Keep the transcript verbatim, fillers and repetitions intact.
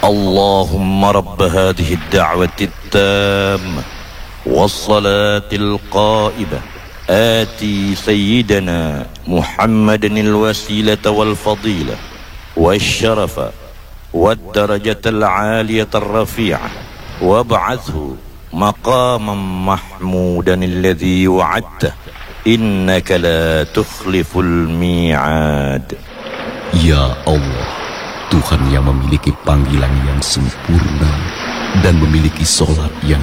اللهم رب هذه الدعوة التامة والصلاة القائمة آتي سيدنا محمد الوسيلة والفضيلة والشرف والدرجة العالية الرفيعة وابعثه مقاما محمودا الذي وعدته إنك لا تخلف الميعاد. Ya Allah, Tuhan yang memiliki panggilan yang sempurna dan memiliki solat yang